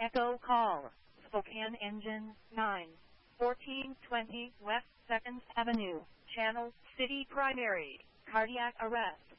Echo call. Spokane Engine 9. 1420 West 2nd Avenue. Channel City Primary. Cardiac arrest.